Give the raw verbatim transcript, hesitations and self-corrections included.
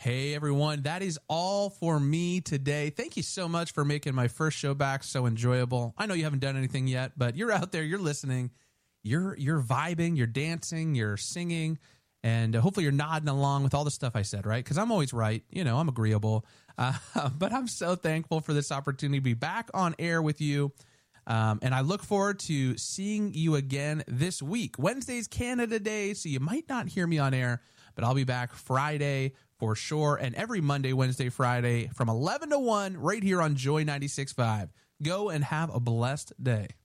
Hey everyone, that is all for me today. Thank you so much for making my first show back so enjoyable. I know you haven't done anything yet, but you're out there, you're listening, you're you're vibing, you're dancing, you're singing, and uh, hopefully you're nodding along with all the stuff I said, right? Because I'm always right, you know, I'm agreeable. Uh, but I'm so thankful for this opportunity to be back on air with you. Um, and I look forward to seeing you again this week. Wednesday's Canada Day, so you might not hear me on air, but I'll be back Friday for sure, and every Monday, Wednesday, Friday from eleven to one right here on Joy ninety-six point five. Go and have a blessed day.